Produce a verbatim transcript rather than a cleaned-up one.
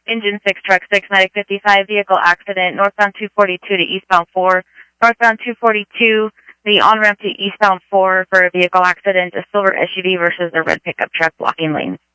Engine six, truck six, medic fifty-five, vehicle accident, northbound two forty-two to eastbound four. Northbound two forty-two, the on-ramp to eastbound four for a vehicle accident, a silver S U V versus a red pickup truck blocking lanes.